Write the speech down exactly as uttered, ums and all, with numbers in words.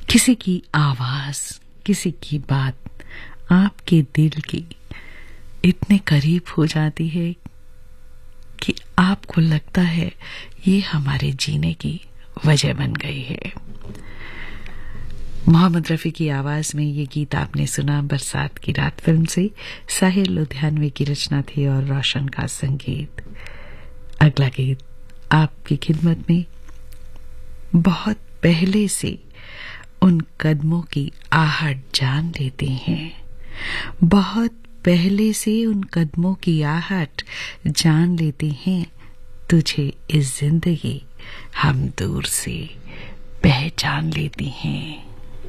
किसी की आवाज, किसी की बात आपके दिल की इतने करीब हो जाती है कि आपको लगता है ये हमारे जीने की वजह बन गई है। मोहम्मद रफी की आवाज में ये गीत आपने सुना बरसात की रात फिल्म से। साहिर लुधियानवी की रचना थी और रोशन का संगीत। अगला गीत आपकी खिदमत में। बहुत पहले से उन कदमों की आहट जान लेते हैं, बहुत पहले से उन कदमों की आहट जान लेते हैं, तुझे इस जिंदगी हम दूर से पहचान लेते हैं।